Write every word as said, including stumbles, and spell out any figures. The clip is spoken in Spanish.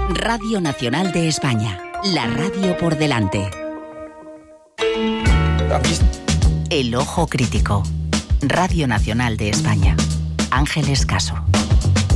Radio Nacional de España. La radio por delante. El ojo crítico. Radio Nacional de España. Ángeles Caso.